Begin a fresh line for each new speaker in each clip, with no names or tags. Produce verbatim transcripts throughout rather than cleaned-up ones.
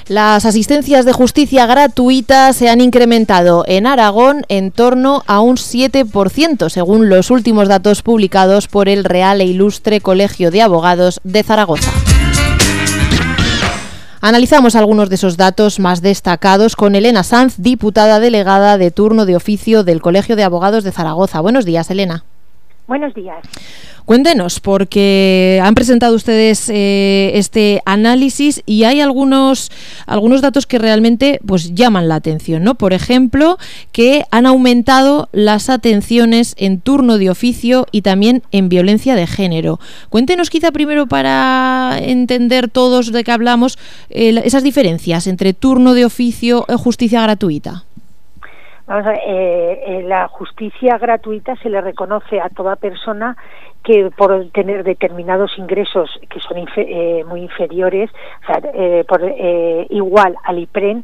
Las asistencias de justicia gratuita se han incrementado en Aragón en torno a un siete por ciento, según los últimos datos publicados por el Real e Ilustre Colegio de Abogados de Zaragoza. Analizamos algunos de esos datos más destacados con Elena Sanz, diputada delegada de turno de oficio del Colegio de Abogados de Zaragoza. Buenos días, Elena.
Buenos días.
Cuéntenos, porque han presentado ustedes eh, este análisis y hay algunos algunos datos que realmente pues llaman la atención, ¿no? Por ejemplo, que han aumentado las atenciones en turno de oficio y también en violencia de género. Cuéntenos quizá primero, para entender todos de qué hablamos, eh, esas diferencias entre turno de oficio y justicia gratuita.
Vamos a ver, eh, eh, la justicia gratuita se le reconoce a toda persona que por tener determinados ingresos que son infe- eh, muy inferiores, o sea, eh, por eh, igual al IPREN,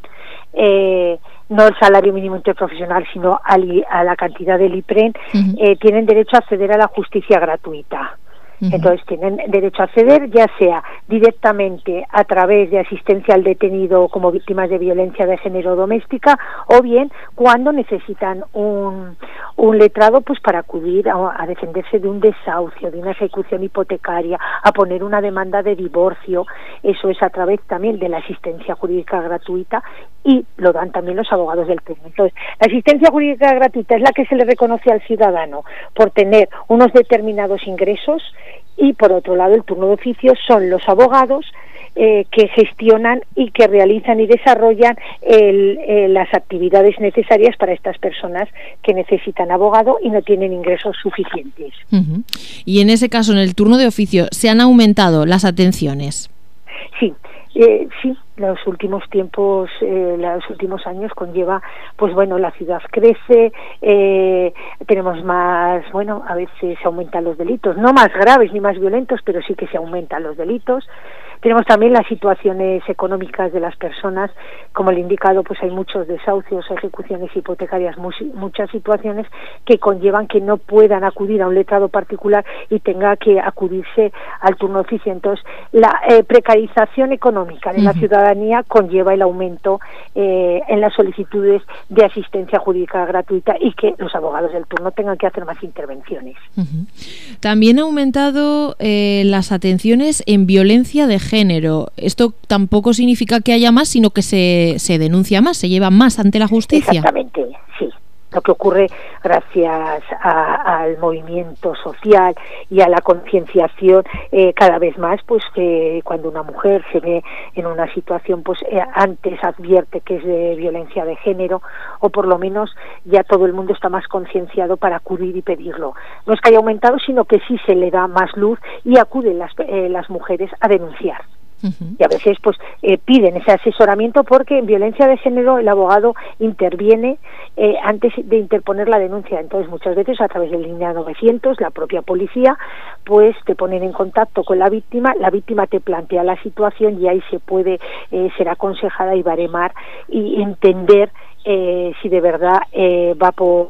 eh, no el salario mínimo interprofesional, sino al, a la cantidad del IPREN, uh-huh. eh, tienen derecho a acceder a la justicia gratuita. Entonces tienen derecho a acceder, ya sea directamente a través de asistencia al detenido como víctimas de violencia de género doméstica, o bien cuando necesitan un, un letrado pues para acudir a, a defenderse de un desahucio, de una ejecución hipotecaria, a poner una demanda de divorcio. Eso es a través también de la asistencia jurídica gratuita, y lo dan también los abogados del turno. Entonces, la asistencia jurídica gratuita es la que se le reconoce al ciudadano por tener unos determinados ingresos, y por otro lado el turno de oficio son los abogados eh, que gestionan y que realizan y desarrollan el, eh, las actividades necesarias para estas personas que necesitan abogado y no tienen ingresos suficientes.
Uh-huh. Y en ese caso, en el turno de oficio, ¿se han aumentado las atenciones?
Sí. Eh, sí, los últimos tiempos, eh, los últimos años conlleva, pues bueno, la ciudad crece, eh, tenemos más, bueno, a veces se aumentan los delitos, no más graves ni más violentos, pero sí que se aumentan los delitos. Tenemos también las situaciones económicas de las personas, como le he indicado, pues hay muchos desahucios, ejecuciones hipotecarias, mu- muchas situaciones que conllevan que no puedan acudir a un letrado particular y tenga que acudirse al turno de oficio. Entonces, la eh, precarización económica de la ciudadanía conlleva el aumento eh, en las solicitudes de asistencia jurídica gratuita y que los abogados del turno tengan que hacer más intervenciones.
Uh-huh. También ha aumentado eh, las atenciones en violencia de género. Género. Esto tampoco significa que haya más, sino que se, se denuncia más, se lleva más ante la justicia.
Exactamente, sí. Lo que ocurre gracias a, al movimiento social y a la concienciación eh, cada vez más, pues que cuando una mujer se ve en una situación, pues eh, antes advierte que es de violencia de género, o por lo menos ya todo el mundo está más concienciado para acudir y pedirlo. No es que haya aumentado, sino que sí se le da más luz y acuden las, eh, las mujeres a denunciar. Uh-huh. Y a veces pues eh, piden ese asesoramiento, porque en violencia de género el abogado interviene eh, antes de interponer la denuncia. Entonces muchas veces a través del línea novecientos, la propia policía, pues te ponen en contacto con la víctima, la víctima te plantea la situación y ahí se puede eh, ser aconsejada y baremar y entender eh, si de verdad eh, va por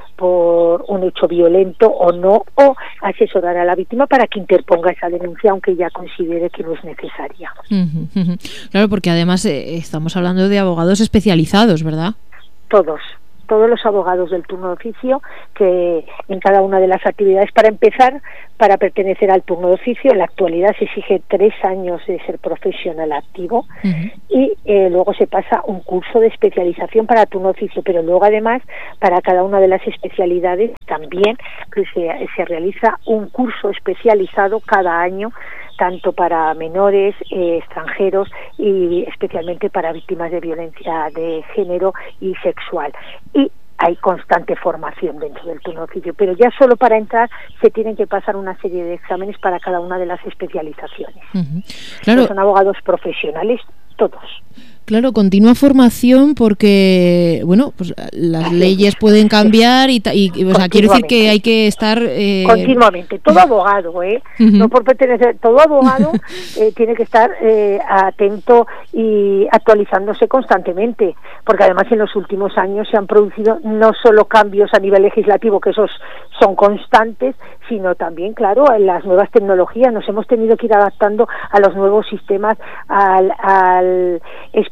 por un hecho violento o no, o asesorar a la víctima para que interponga esa denuncia aunque ya considere que no es necesaria.
Uh-huh, uh-huh. Claro, porque además eh, estamos hablando de abogados especializados, ¿verdad?
Todos. Todos los abogados del turno de oficio, que en cada una de las actividades, para empezar, para pertenecer al turno de oficio, en la actualidad se exige tres años de ser profesional activo, uh-huh. y eh, luego se pasa un curso de especialización para turno de oficio, pero luego además para cada una de las especialidades también que se, se realiza un curso especializado cada año, tanto para menores, eh, extranjeros y especialmente para víctimas de violencia de género y sexual. Y hay constante formación dentro del turno de oficio, pero ya solo para entrar se tienen que pasar una serie de exámenes para cada una de las especializaciones. Uh-huh. Claro. Pues son abogados profesionales todos.
Claro, continua formación, porque, bueno, pues las leyes pueden cambiar y, y o sea, quiero decir que hay que estar... Eh...
Continuamente, todo abogado, ¿eh? Uh-huh. No por pertenecer, todo abogado eh, tiene que estar eh, atento y actualizándose constantemente, porque además en los últimos años se han producido no solo cambios a nivel legislativo, que esos son constantes, sino también, claro, en las nuevas tecnologías. Nos hemos tenido que ir adaptando a los nuevos sistemas, al, al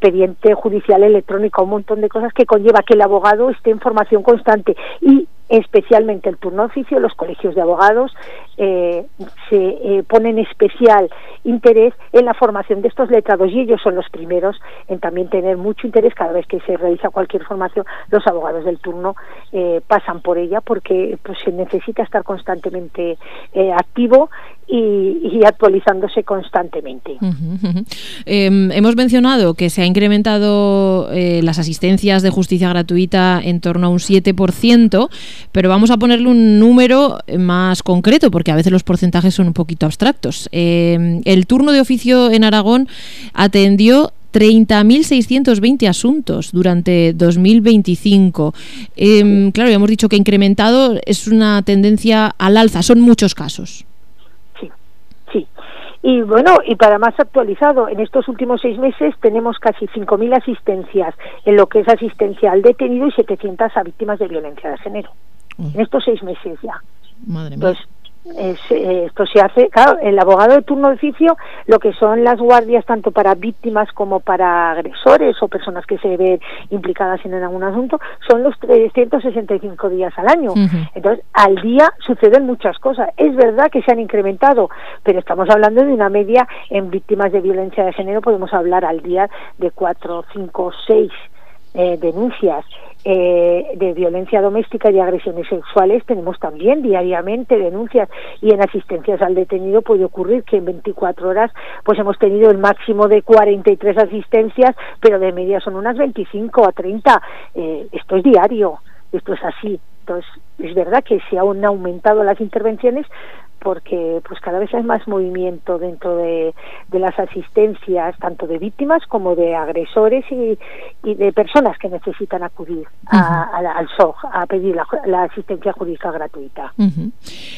expediente judicial electrónico, un montón de cosas que conlleva que el abogado esté en formación constante, y especialmente el turno de oficio. Los colegios de abogados eh, se eh, ponen especial interés en la formación de estos letrados, y ellos son los primeros en también tener mucho interés cada vez que se realiza cualquier formación. Los abogados del turno eh, pasan por ella porque pues se necesita estar constantemente eh, activo y, y actualizándose constantemente.
Uh-huh, uh-huh. Eh, hemos mencionado que se ha incrementado eh, las asistencias de justicia gratuita en torno a un siete por ciento, pero vamos a ponerle un número más concreto, porque a veces los porcentajes son un poquito abstractos. Eh, el turno de oficio en Aragón atendió treinta mil seiscientos veinte asuntos durante dos mil veinticinco. Eh, claro, ya hemos dicho que incrementado, es una tendencia al alza, son muchos casos.
Sí, sí. Y bueno, y para más actualizado, en estos últimos seis meses tenemos casi cinco mil asistencias en lo que es asistencia al detenido y setecientas a víctimas de violencia de género. Uh. En estos seis meses ya.
Madre mía.
Entonces, Es, eh, esto se hace, claro, el abogado de turno de oficio, lo que son las guardias tanto para víctimas como para agresores o personas que se ven implicadas en algún asunto, son los trescientos sesenta y cinco días al año. Uh-huh. Entonces, al día suceden muchas cosas. Es verdad que se han incrementado, pero estamos hablando de una media. En víctimas de violencia de género podemos hablar al día de cuatro, cinco, seis eh, denuncias. Eh, de violencia doméstica y de agresiones sexuales tenemos también diariamente denuncias, y en asistencias al detenido puede ocurrir que en veinticuatro horas pues hemos tenido el máximo de cuarenta y tres asistencias, pero de media son unas veinticinco a treinta. Eh, esto es diario, esto es así. Entonces es verdad que se han aumentado las intervenciones porque pues cada vez hay más movimiento dentro de, de las asistencias, tanto de víctimas como de agresores y, y de personas que necesitan acudir a, uh-huh. a la, al S O G a pedir la, la asistencia jurídica gratuita.
Uh-huh.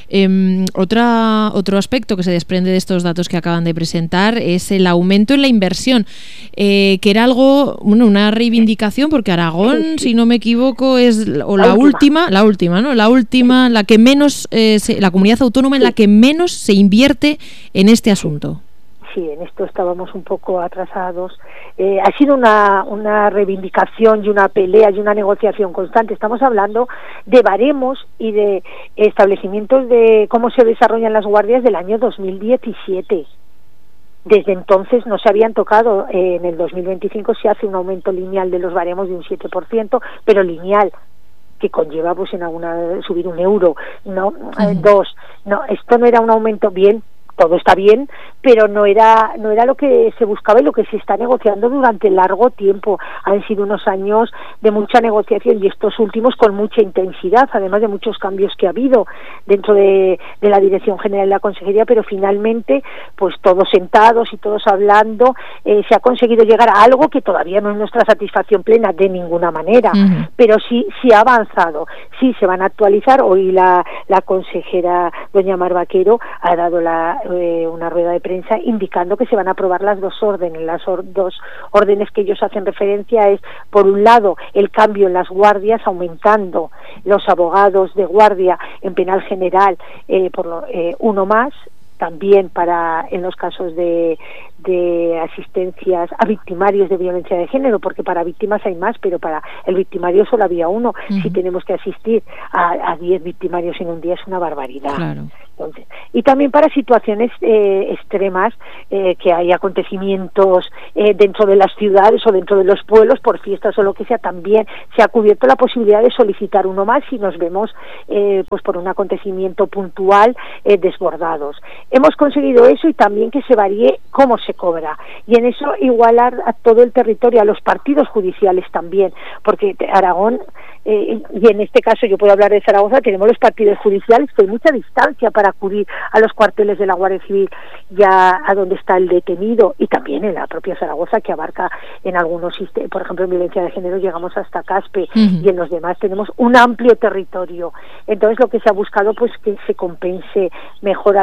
Eh, otra, otro aspecto que se desprende de estos datos que acaban de presentar es el aumento en la inversión, eh, que era algo, bueno, una reivindicación, porque Aragón, sí, sí. si no me equivoco, es o la, la última. última, la última, ¿no? La última, sí. la que menos, eh, se, la comunidad autónoma en la que menos se invierte en este asunto.
Sí, en esto estábamos un poco atrasados. Eh, ha sido una, una reivindicación y una pelea y una negociación constante. Estamos hablando de baremos y de establecimientos de cómo se desarrollan las guardias del año dos mil diecisiete. Desde entonces no se habían tocado. Eh, en el dos mil veinticinco se hace un aumento lineal de los baremos de un siete por ciento, pero lineal, que conlleva pues en alguna subir un euro, no uh-huh. eh, dos, no, esto no era un aumento. Bien, todo está bien, pero no era no era lo que se buscaba y lo que se está negociando durante largo tiempo. Han sido unos años de mucha negociación, y estos últimos con mucha intensidad, además de muchos cambios que ha habido dentro de, de la Dirección General de la Consejería, pero finalmente, pues todos sentados y todos hablando, eh, se ha conseguido llegar a algo que todavía no es nuestra satisfacción plena de ninguna manera, uh-huh. pero sí, sí ha avanzado, sí se van a actualizar. Hoy la, la consejera doña Mar Vaquero ha dado la Eh, una rueda de prensa indicando que se van a aprobar las dos órdenes. Las or- dos órdenes que ellos hacen referencia es, por un lado, el cambio en las guardias, aumentando los abogados de guardia en penal general eh, por lo, eh, uno más, también para en los casos de, de asistencias a victimarios de violencia de género, porque para víctimas hay más, pero para el victimario solo había uno. Uh-huh. Si tenemos que asistir a diez victimarios en un día es una barbaridad.
Claro.
Entonces, y también para situaciones eh, extremas, eh, que hay acontecimientos eh, dentro de las ciudades o dentro de los pueblos, por fiestas o lo que sea, también se ha cubierto la posibilidad de solicitar uno más si nos vemos eh, pues por un acontecimiento puntual eh, desbordados. Hemos conseguido eso, y también que se varíe cómo se cobra, y en eso igualar a todo el territorio, a los partidos judiciales también, porque Aragón, eh, y en este caso yo puedo hablar de Zaragoza, tenemos los partidos judiciales que hay mucha distancia para acudir a los cuarteles de la Guardia Civil, ya a donde está el detenido, y también en la propia Zaragoza, que abarca en algunos sistemas, por ejemplo en violencia de género llegamos hasta Caspe, uh-huh. y en los demás tenemos un amplio territorio. Entonces lo que se ha buscado pues que se compense mejor al abogado,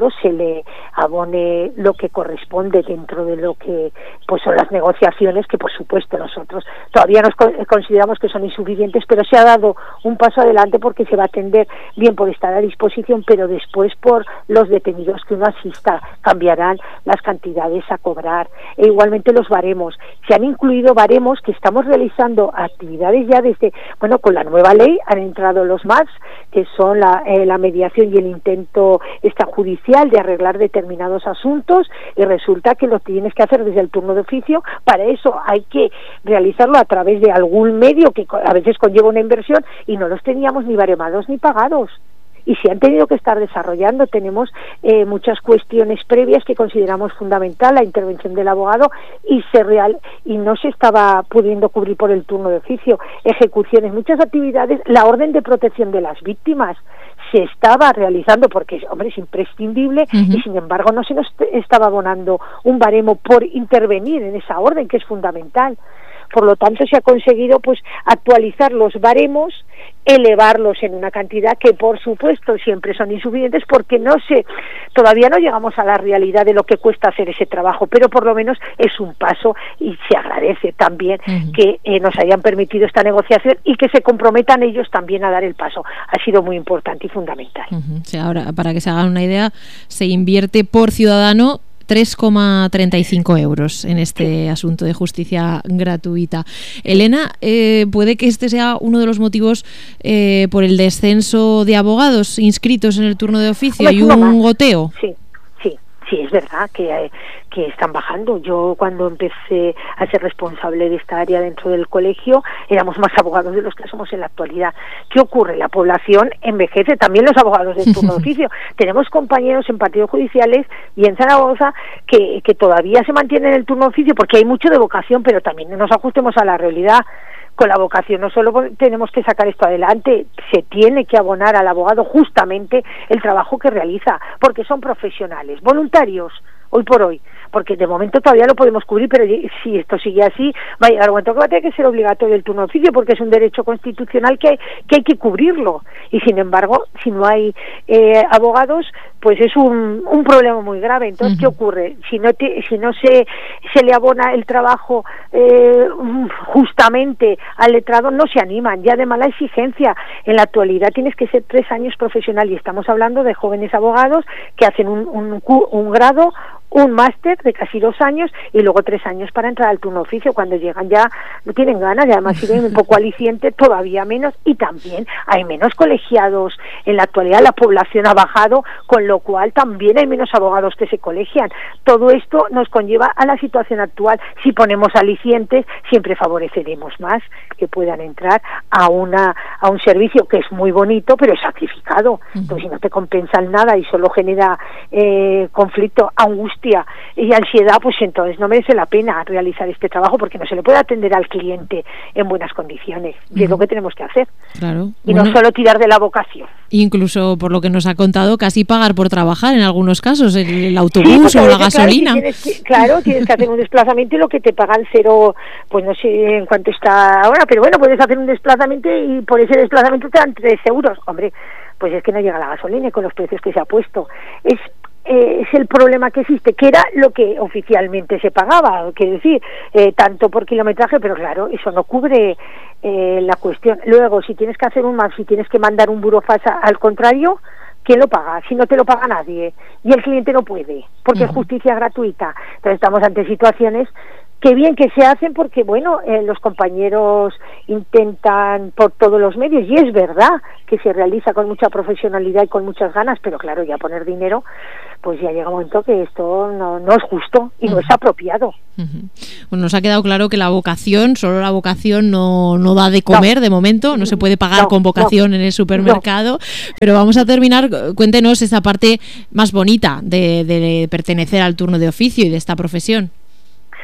abogado se le abone lo que corresponde dentro de lo que pues son las negociaciones, que por supuesto nosotros todavía nos consideramos que son insuficientes, pero se ha dado un paso adelante porque se va a atender bien por estar a disposición, pero después por los detenidos que uno asista, cambiarán las cantidades a cobrar, e igualmente los baremos. Se han incluido baremos que estamos realizando actividades ya desde, bueno, con la nueva ley han entrado los M A Ds, que son la, eh, la mediación y el intento extrajudicial de arreglar determinados asuntos, y resulta que lo tienes que hacer desde el turno de oficio. Para eso hay que realizarlo a través de algún medio que a veces conlleva una inversión, y no los teníamos ni baremados ni pagados. Y se han tenido que estar desarrollando. Tenemos eh, muchas cuestiones previas que consideramos fundamental, la intervención del abogado, y se real y no se estaba pudiendo cubrir por el turno de oficio. Ejecuciones, muchas actividades, la orden de protección de las víctimas se estaba realizando porque, hombre, es imprescindible, uh-huh. y sin embargo no se nos estaba abonando un baremo por intervenir en esa orden, que es fundamental. Por lo tanto, se ha conseguido pues actualizar los baremos, elevarlos en una cantidad que por supuesto siempre son insuficientes, porque no sé, todavía no llegamos a la realidad de lo que cuesta hacer ese trabajo, pero por lo menos es un paso, y se agradece también uh-huh. que eh, nos hayan permitido esta negociación y que se comprometan ellos también a dar el paso. Ha sido muy importante y fundamental.
Uh-huh. O sea, ahora, para que se hagan una idea, se invierte por ciudadano tres coma treinta y cinco euros en este sí. asunto de justicia gratuita. Elena, eh, ¿puede que este sea uno de los motivos eh, por el descenso de abogados inscritos en el turno de oficio y un más. goteo?
Sí, sí, sí, es verdad que, eh, que están bajando. Yo cuando empecé a ser responsable de esta área dentro del colegio, éramos más abogados de los que somos en la actualidad. ¿Qué ocurre? La población envejece, también los abogados del turno de oficio. Tenemos compañeros en partidos judiciales y en Zaragoza que, que todavía se mantienen en el turno de oficio porque hay mucho de vocación, pero también no nos ajustemos a la realidad. Con la vocación no solo tenemos que sacar esto adelante, se tiene que abonar al abogado justamente el trabajo que realiza, porque son profesionales, voluntarios, hoy por hoy, porque de momento todavía lo podemos cubrir, pero si esto sigue así, va a llegar un momento que va a tener que ser obligatorio el turno de oficio, porque es un derecho constitucional que, que hay que cubrirlo, y sin embargo, si no hay eh, abogados, pues es un, un problema muy grave. Entonces, uh-huh. ¿qué ocurre? Si no te, si no se, se le abona el trabajo eh, justamente al letrado, no se animan, ya de mala exigencia. En la actualidad tienes que ser tres años profesional, y estamos hablando de jóvenes abogados que hacen un, un, un grado, un máster de casi dos años y luego tres años para entrar al turno de oficio. Cuando llegan ya no tienen ganas, y además si ven un poco aliciente, todavía menos, y también hay menos colegiados. En la actualidad la población ha bajado, con lo cual también hay menos abogados que se colegian. Todo esto nos conlleva a la situación actual. Si ponemos alicientes, siempre favoreceremos más que puedan entrar a una a un servicio que es muy bonito, pero es sacrificado. Entonces, si no te compensan nada y solo genera eh, conflicto, angustia y ansiedad, pues entonces no merece la pena realizar este trabajo, porque no se le puede atender al cliente en buenas condiciones, y uh-huh. es lo que tenemos que hacer.
Claro.
Y
bueno,
no solo tirar de la vocación.
Incluso, por lo que nos ha contado, casi pagar por trabajar en algunos casos, el, el autobús sí, o la gasolina.
Claro, si tienes que, claro, tienes que hacer un desplazamiento y lo que te pagan cero, pues no sé en cuánto está ahora, pero bueno, puedes hacer un desplazamiento y por ese desplazamiento te dan tres euros. Hombre, pues es que no llega la gasolina con los precios que se ha puesto. Es Eh, es el problema que existe, que era lo que oficialmente se pagaba, quiero decir, eh, tanto por kilometraje, pero claro, eso no cubre eh, la cuestión. Luego, si tienes que hacer un M A P, si tienes que mandar un burofax al contrario, ¿quién lo paga? Si no te lo paga nadie, y el cliente no puede, porque uh-huh. es justicia gratuita. Entonces estamos ante situaciones que bien que se hacen, porque bueno, eh, los compañeros intentan por todos los medios, y es verdad que se realiza con mucha profesionalidad y con muchas ganas, pero claro, ya poner dinero, pues ya llega un momento que esto no, no es justo y uh-huh. no es apropiado.
Uh-huh. Bueno, nos ha quedado claro que la vocación, solo la vocación no, no da de comer no. de momento, no se puede pagar no, con vocación no. en el supermercado, no. pero vamos a terminar, cuéntenos esa parte más bonita de, de pertenecer al turno de oficio y de esta profesión.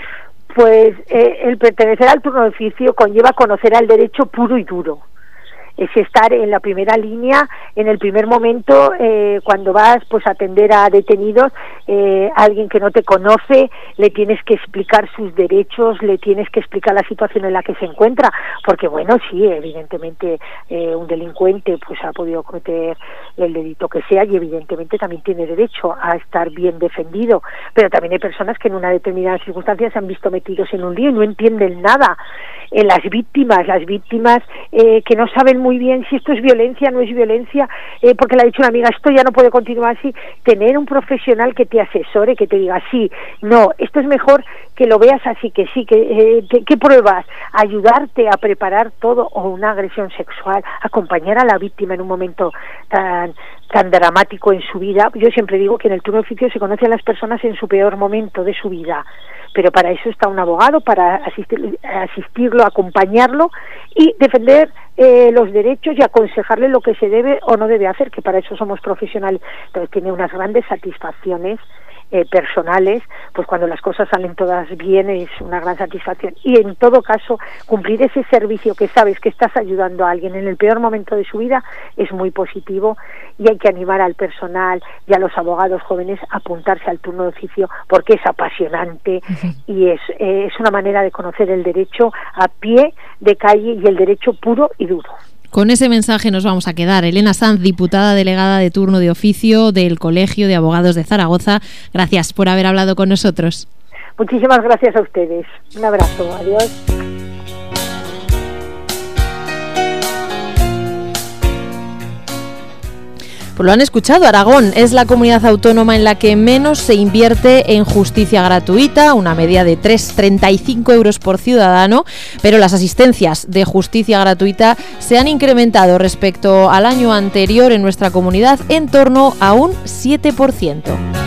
Pues eh, el pertenecer al turno de oficio conlleva conocer al derecho puro y duro. es estar en la primera línea, en el primer momento, eh, cuando vas pues a atender a detenidos, eh, a alguien que no te conoce, le tienes que explicar sus derechos, le tienes que explicar la situación en la que se encuentra, porque bueno, sí, evidentemente eh, un delincuente pues ha podido cometer el delito que sea y evidentemente también tiene derecho a estar bien defendido, pero también hay personas que en una determinada circunstancia se han visto metidos en un lío y no entienden nada. Eh, las víctimas, las víctimas eh, que no saben muy bien si esto es violencia, no es violencia, eh, porque le ha dicho una amiga, esto ya no puede continuar así. Tener un profesional que te asesore, que te diga, sí, no, esto es mejor que lo veas así, que sí, que, eh, que, que pruebas, ayudarte a preparar todo, o una agresión sexual, acompañar a la víctima en un momento tan tan dramático en su vida. Yo siempre digo que en el turno de oficio se conocen a las personas en su peor momento de su vida, pero para eso está un abogado, para asistir, asistirlo, acompañarlo y defender eh, los derechos y aconsejarle lo que se debe o no debe hacer, que para eso somos profesionales. Entonces tiene unas grandes satisfacciones Eh, personales, pues cuando las cosas salen todas bien es una gran satisfacción, y en todo caso cumplir ese servicio que sabes que estás ayudando a alguien en el peor momento de su vida es muy positivo, y hay que animar al personal y a los abogados jóvenes a apuntarse al turno de oficio porque es apasionante. Uh-huh. Y es, eh, es una manera de conocer el derecho a pie de calle y el derecho puro y duro.
Con ese mensaje nos vamos a quedar. Elena Sanz, diputada delegada de turno de oficio del Colegio de Abogados de Zaragoza, gracias por haber hablado con nosotros.
Muchísimas gracias a ustedes. Un abrazo. Adiós.
Pues lo han escuchado, Aragón es la comunidad autónoma en la que menos se invierte en justicia gratuita, una media de tres coma treinta y cinco euros por ciudadano, pero las asistencias de justicia gratuita se han incrementado respecto al año anterior en nuestra comunidad en torno a un siete por ciento.